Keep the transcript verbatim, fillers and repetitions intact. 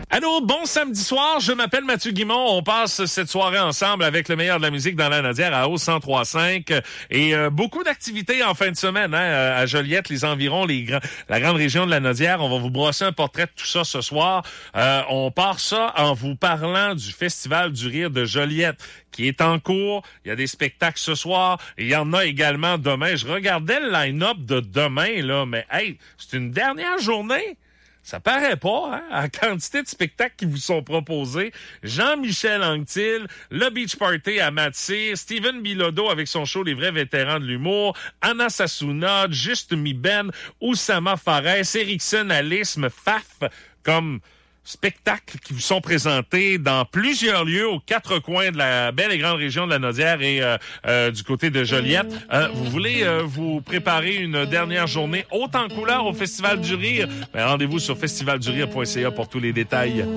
Allô, bon samedi soir, je m'appelle Mathieu Guimond. On passe cette soirée ensemble avec le meilleur de la musique dans la Nodière à O cent trois cinq et euh, beaucoup d'activités en fin de semaine hein, à Joliette, les environs, les grands, la grande région de la Nodière. On va vous brosser un portrait de tout ça ce soir. Euh, on part ça en vous parlant du Festival du Rire de Joliette qui est en cours. Il y a des spectacles ce soir. Il y en a également demain. Je regardais le line-up de demain, là, mais hey, c'est une dernière journée. Ça paraît pas, hein, à la quantité de spectacles qui vous sont proposés. Jean-Michel Anctil, le Beach Party à Matsy, Steven Bilodeau avec son show Les Vrais Vétérans de l'Humour, Anna Sassouna, Juste Mi Ben, Oussama Fares, Erickson Alisme, Faf, comme spectacles qui vous sont présentés dans plusieurs lieux aux quatre coins de la belle et grande région de la Nodière et euh, euh, du côté de Joliette. Euh, vous voulez euh, vous préparer une dernière journée haute en couleur au Festival du Rire? Ben, rendez-vous sur festival du rire point c a pour tous les détails.